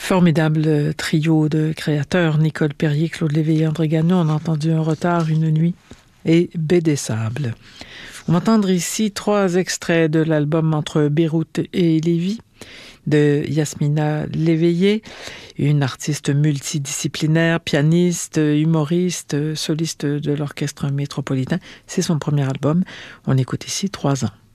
Formidable trio de créateurs, Nicole Perrier, Claude Léveillé, André Gagnon. On a entendu Un retard, une nuit et Baie des Sables. On va entendre ici 3 extraits de l'album Entre Beyrouth et Lévis de Yasmina Léveillé, une artiste multidisciplinaire, pianiste, humoriste, soliste de l'orchestre métropolitain. C'est son premier album. On écoute ici 3 ans.